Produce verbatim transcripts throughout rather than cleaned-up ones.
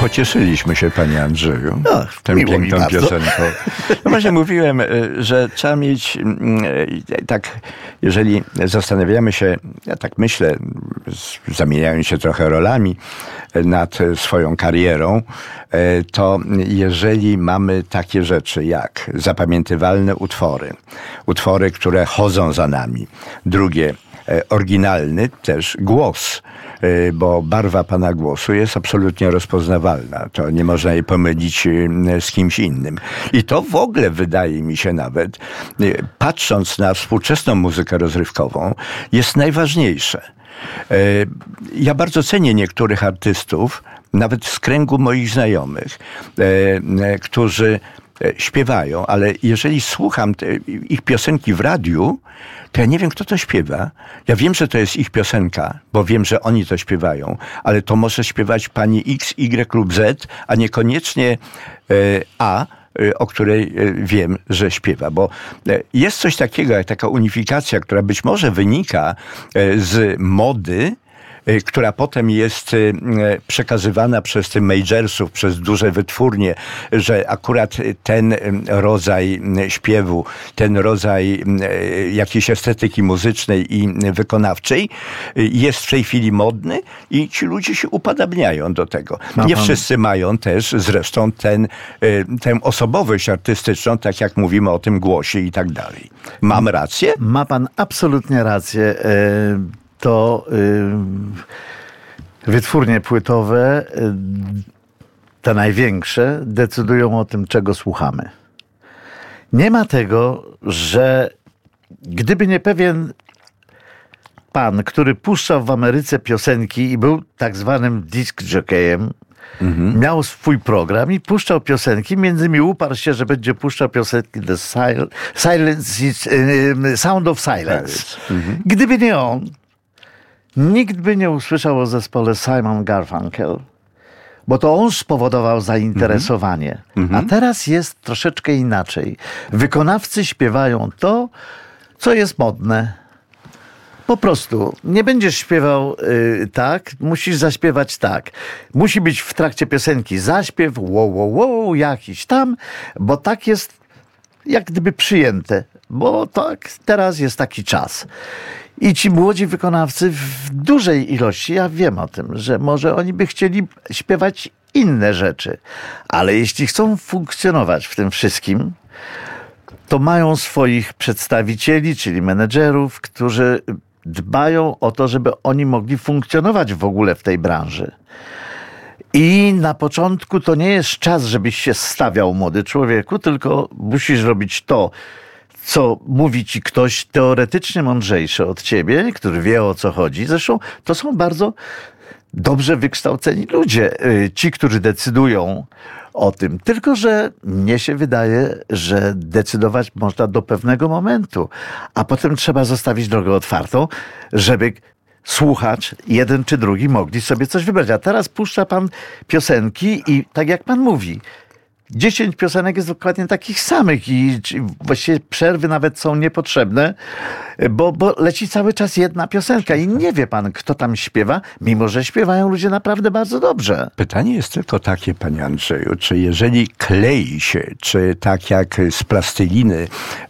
Pocieszyliśmy się, panie Andrzeju, no, tę piękną piosenką. No właśnie mówiłem, że trzeba mieć tak, jeżeli zastanawiamy się, ja tak myślę, zamieniają się trochę rolami nad swoją karierą, to jeżeli mamy takie rzeczy jak zapamiętywalne utwory, utwory, które chodzą za nami, drugie, oryginalny też głos, bo barwa pana głosu jest absolutnie rozpoznawalna. To nie można jej pomylić z kimś innym. I to w ogóle wydaje mi się nawet, patrząc na współczesną muzykę rozrywkową, jest najważniejsze. Ja bardzo cenię niektórych artystów, nawet z kręgu moich znajomych, którzy śpiewają, ale jeżeli słucham te, ich piosenki w radiu, to ja nie wiem, kto to śpiewa. Ja wiem, że to jest ich piosenka, bo wiem, że oni to śpiewają, ale to może śpiewać pani X, Y lub Z, a niekoniecznie e, A, e, o której e, wiem, że śpiewa. Bo e, jest coś takiego, jak taka unifikacja, która być może wynika e, z mody, która potem jest przekazywana przez tych majorsów, przez duże wytwórnie, że akurat ten rodzaj śpiewu, ten rodzaj jakiejś estetyki muzycznej i wykonawczej jest w tej chwili modny i ci ludzie się upodabniają do tego. Nie wszyscy mają też zresztą ten, tę osobowość artystyczną, tak jak mówimy o tym głosie i tak dalej. Mam rację? Ma pan absolutnie rację. To y, wytwórnie płytowe, y, te największe, decydują o tym, czego słuchamy. Nie ma tego, że gdyby nie pewien pan, który puszczał w Ameryce piosenki i był tak zwanym disc jockeyem, mhm. miał swój program i puszczał piosenki, między innymi uparł się, że będzie puszczał piosenki The Sil- Silence is, y, Sound of Silence. Mhm. Gdyby nie on, nikt by nie usłyszał o zespole Simon Garfunkel, bo to on spowodował zainteresowanie. Mm-hmm. A teraz jest troszeczkę inaczej. Wykonawcy śpiewają to, co jest modne. Po prostu. Nie będziesz śpiewał y, tak, musisz zaśpiewać tak. Musi być w trakcie piosenki zaśpiew, wow, wow, wow, jakiś tam, bo tak jest jak gdyby przyjęte. Bo tak teraz jest taki czas. I ci młodzi wykonawcy w dużej ilości, ja wiem o tym, że może oni by chcieli śpiewać inne rzeczy, ale jeśli chcą funkcjonować w tym wszystkim, to mają swoich przedstawicieli, czyli menedżerów, którzy dbają o to, żeby oni mogli funkcjonować w ogóle w tej branży. I na początku to nie jest czas, żebyś się stawiał, młody człowieku, tylko musisz robić to, co mówi ci ktoś teoretycznie mądrzejszy od ciebie, który wie, o co chodzi. Zresztą to są bardzo dobrze wykształceni ludzie, ci, którzy decydują o tym. Tylko że mnie się wydaje, że decydować można do pewnego momentu, a potem trzeba zostawić drogę otwartą, żeby słuchacz, jeden czy drugi, mogli sobie coś wybrać. A teraz puszcza pan piosenki i tak jak pan mówi, dziesięć piosenek jest dokładnie takich samych i właściwie przerwy nawet są niepotrzebne, bo, bo leci cały czas jedna piosenka i nie wie pan, kto tam śpiewa, mimo że śpiewają ludzie naprawdę bardzo dobrze. Pytanie jest tylko takie, panie Andrzeju, czy jeżeli klei się, czy tak jak z plasteliny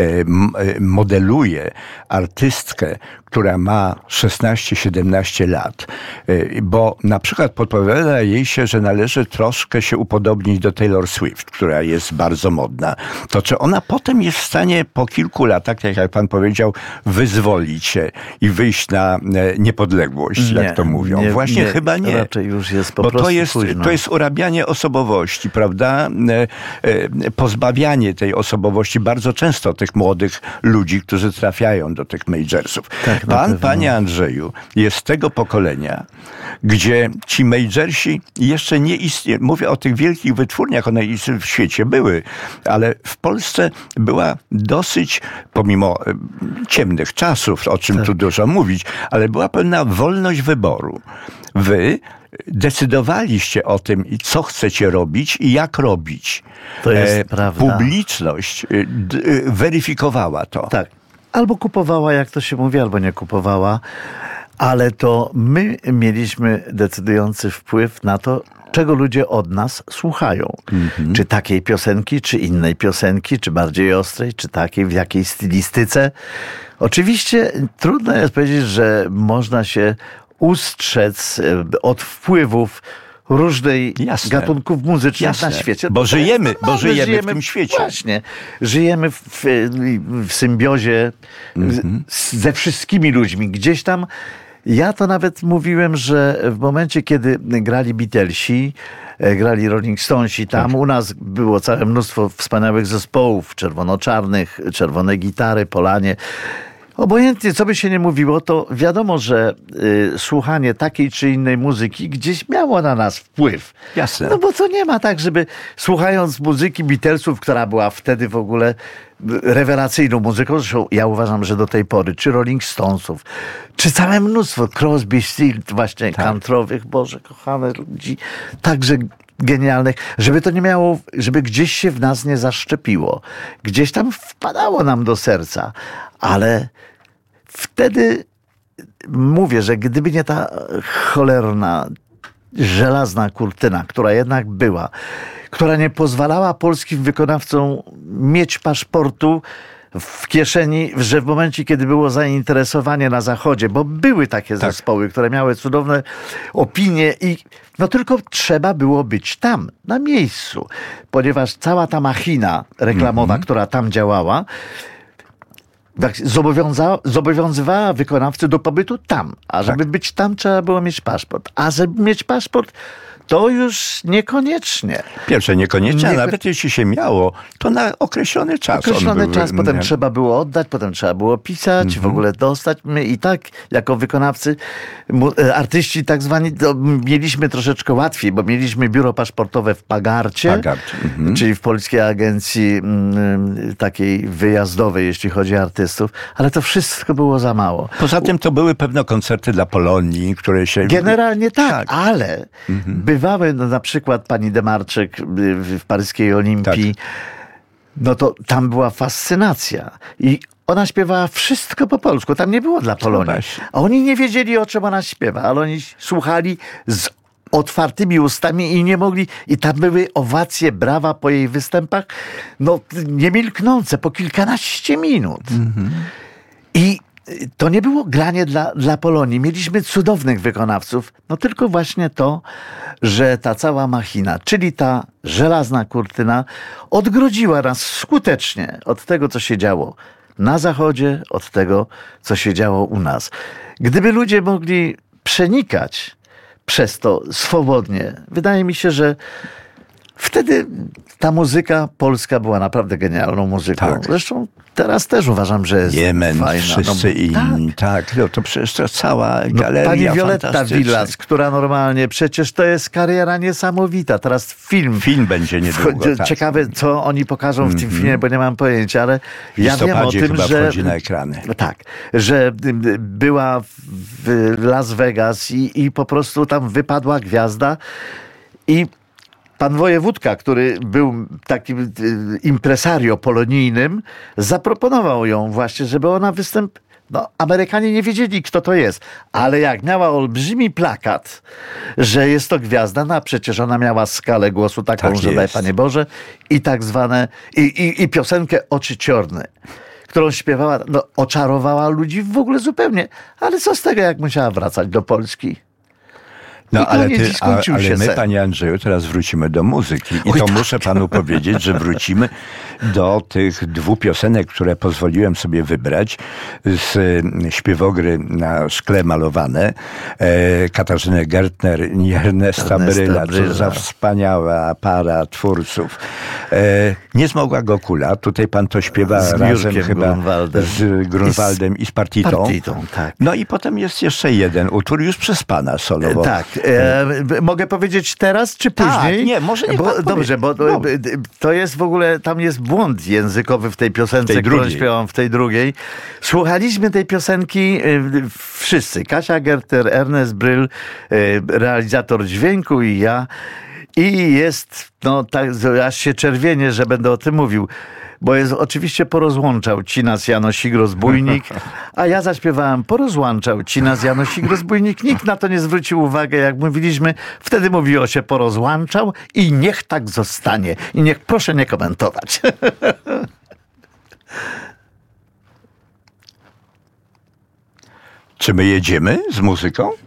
modeluje artystkę, która ma szesnaście siedemnaście lat, bo na przykład podpowiada jej się, że należy troszkę się upodobnić do Taylor Swift, która jest bardzo modna, to czy ona potem jest w stanie po kilku latach, tak jak pan powiedział, wyzwolić się i wyjść na niepodległość, nie, jak to mówią? Nie, Właśnie nie, chyba nie. Raczej już jest po bo prostu to jest, późno. to jest urabianie osobowości, prawda? Pozbawianie tej osobowości bardzo często tych młodych ludzi, którzy trafiają do tych majorsów. Tak, Pan, panie Andrzeju, jest z tego pokolenia, gdzie ci majorsi jeszcze nie istnieją. Mówię o tych wielkich wytwórniach, one w świecie były, ale w Polsce była dosyć, pomimo ciemnych czasów, o czym tak. tu dużo mówić, ale była pewna wolność wyboru. Wy decydowaliście o tym, co chcecie robić i jak robić. To jest e, prawda. Publiczność d- weryfikowała to. Tak. Albo kupowała, jak to się mówi, albo nie kupowała, ale to my mieliśmy decydujący wpływ na to, czego ludzie od nas słuchają. Mhm. Czy takiej piosenki, czy innej piosenki, czy bardziej ostrej, czy takiej, w jakiej stylistyce. Oczywiście trudno jest powiedzieć, że można się ustrzec od wpływów różnej Jasne. gatunków muzycznych Jasne. na świecie. Bo żyjemy, bo żyjemy, żyjemy w tym świecie. Właśnie. Żyjemy w, w symbiozie mm-hmm. ze wszystkimi ludźmi. Gdzieś tam, ja to nawet mówiłem, że w momencie, kiedy grali Beatlesi, grali Rolling Stonesi, tam tak. u nas było całe mnóstwo wspaniałych zespołów, czerwono-czarnych, czerwone gitary, Polanie. Obojętnie, co by się nie mówiło, to wiadomo, że y, słuchanie takiej czy innej muzyki gdzieś miało na nas wpływ. Jasne. No bo to nie ma tak, żeby słuchając muzyki Beatlesów, która była wtedy w ogóle rewelacyjną muzyką, zresztą ja uważam, że do tej pory, czy Rolling Stonesów, czy całe mnóstwo Crosby, Stills, właśnie tak. country'owych, Boże kochane ludzi, także genialnych, żeby to nie miało, żeby gdzieś się w nas nie zaszczepiło. Gdzieś tam wpadało nam do serca, ale wtedy mówię, że gdyby nie ta cholerna, żelazna kurtyna, która jednak była, która nie pozwalała polskim wykonawcom mieć paszportu w kieszeni, że w momencie, kiedy było zainteresowanie na Zachodzie, bo były takie tak. zespoły, które miały cudowne opinie i no tylko trzeba było być tam, na miejscu, ponieważ cała ta machina reklamowa, mm-hmm. która tam działała, zobowiąza- zobowiązywała wykonawcę do pobytu tam, a żeby tak. być tam, trzeba było mieć paszport, a żeby mieć paszport, to już niekoniecznie. Pierwsze niekoniecznie, a Nie... nawet jeśli się miało, to na określony czas. Określony był, czas, nie? potem trzeba było oddać, potem trzeba było pisać, mm-hmm. w ogóle dostać. My i tak, jako wykonawcy, artyści tak zwani, mieliśmy troszeczkę łatwiej, bo mieliśmy biuro paszportowe w Pagarcie, Pagarcie. Mm-hmm. czyli w Polskiej Agencji m, takiej wyjazdowej, jeśli chodzi o artystów, ale to wszystko było za mało. Poza tym to były pewne koncerty dla Polonii, które się... Generalnie tak, tak. ale mm-hmm. bywały, no, na przykład pani Demarczyk w paryskiej Olimpii, tak. no to tam była fascynacja. I ona śpiewała wszystko po polsku. Tam nie było dla Polonii. A oni nie wiedzieli, o czym ona śpiewa, ale oni słuchali z otwartymi ustami i nie mogli... I tam były owacje, brawa po jej występach, no niemilknące, po kilkanaście minut. Mm-hmm. I to nie było granie dla, dla Polonii. Mieliśmy cudownych wykonawców, no tylko właśnie to, że ta cała machina, czyli ta żelazna kurtyna, odgrodziła nas skutecznie od tego, co się działo na Zachodzie, od tego, co się działo u nas. Gdyby ludzie mogli przenikać przez to swobodnie, wydaje mi się, że wtedy ta muzyka polska była naprawdę genialną muzyką. Tak. Zresztą teraz też uważam, że jest Jemen, fajna. wszyscy no, inni. Tak, tak no, to przecież to cała galeria no, pani Violetta Villas, która normalnie, przecież to jest kariera niesamowita. Teraz film. Film będzie niedługo. W, tak. Ciekawe, co oni pokażą mm-hmm. w tym filmie, bo nie mam pojęcia, ale ja wiem o tym, chyba że... wchodzi na ekrany. Tak, że była w Las Vegas i, i po prostu tam wypadła gwiazda i pan wojewódka, który był takim impresario polonijnym, zaproponował ją właśnie, żeby ona występ... No, Amerykanie nie wiedzieli, kto to jest, ale jak miała olbrzymi plakat, że jest to gwiazda, no a przecież ona miała skalę głosu taką, tak że daj Panie Boże, i tak zwane, i, i, i piosenkę Oczy ciorne, którą śpiewała, no oczarowała ludzi w ogóle zupełnie, ale co z tego, jak musiała wracać do Polski? No ale, ty, a, ale my, panie Andrzeju, teraz wrócimy do muzyki. I Oj, to tak. muszę panu powiedzieć, że wrócimy do tych dwóch piosenek, które pozwoliłem sobie wybrać z śpiewogry na szkle malowane. E, Katarzyny Gertner i Ernesta Bryla. Co za wspaniała para twórców. E, nie zmogła go kula. Tutaj pan to śpiewa z razem chyba Grunwaldem. z Grunwaldem i z, i z Partitą. Partitą tak. No i potem jest jeszcze jeden utwór już przez pana solowo. Tak. E, mogę powiedzieć teraz, czy później? Tak, nie, może nie. Bo, dobrze, bo no. to jest w ogóle, tam jest błąd językowy w tej piosence, tej którą śpiewam w tej drugiej. Słuchaliśmy tej piosenki wszyscy. Kasia Gerter, Ernest Bryl, realizator dźwięku i ja. I jest, no tak, aż się czerwienie, że będę o tym mówił, bo jest oczywiście porozłączał ci nas Janosik Rozbójnik, a ja zaśpiewałem porozłączał ci nas Janosik Rozbójnik. Nikt na to nie zwrócił uwagi, jak mówiliśmy. Wtedy mówiło się porozłączał i niech tak zostanie. I niech proszę nie komentować. Czy my jedziemy z muzyką?